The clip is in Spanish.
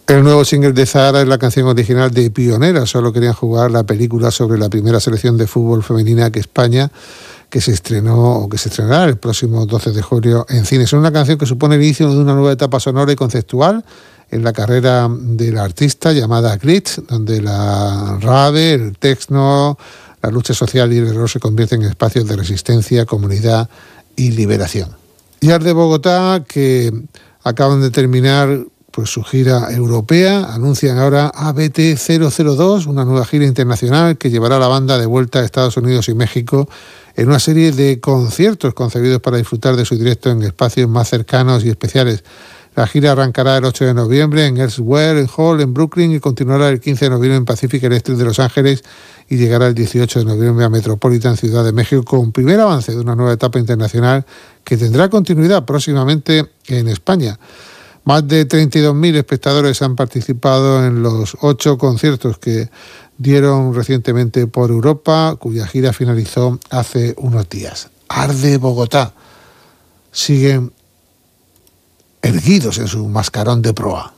El nuevo single de Zahara es la canción original de Pionera. Solo querían jugar la película sobre la primera selección de fútbol femenina que España, que se estrenará el próximo 12 de julio en cines. Es una canción que supone el inicio de una nueva etapa sonora y conceptual en la carrera del artista, llamada Grit, donde la rave, el techno, la lucha social y el error se convierten en espacios de resistencia, comunidad y liberación. Y al de Bogotá, que acaban de terminar su gira europea, anuncian ahora ABT002, una nueva gira internacional que llevará a la banda de vuelta a Estados Unidos y México en una serie de conciertos concebidos para disfrutar de su directo en espacios más cercanos y especiales. La gira arrancará el 8 de noviembre en Elsewhere Hall en Brooklyn y continuará el 15 de noviembre en Pacific Electric de Los Ángeles y llegará el 18 de noviembre a Metropolitan Ciudad de México, con primer avance de una nueva etapa internacional que tendrá continuidad próximamente en España. Más de 32.000 espectadores han participado en los 8 conciertos que dieron recientemente por Europa, cuya gira finalizó hace unos días. Arde Bogotá. Siguen erguidos en su mascarón de proa.